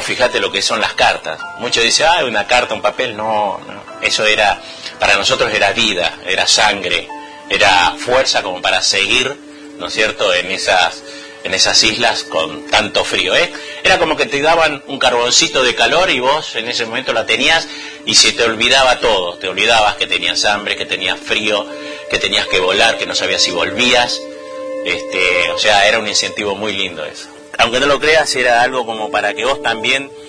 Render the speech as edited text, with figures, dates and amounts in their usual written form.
fíjate lo que son las cartas. Muchos dicen, una carta, un papel. No, no. Eso era, para nosotros era vida, era sangre, era fuerza como para seguir, ¿no es cierto?, en esas islas con tanto frío, ¿eh? Era como que te daban un carboncito de calor y vos en ese momento la tenías y se te olvidaba todo. Te olvidabas que tenías hambre, que tenías frío, que tenías que volar, que no sabías si volvías. O sea, era un incentivo muy lindo eso. Aunque no lo creas, era algo como para que vos también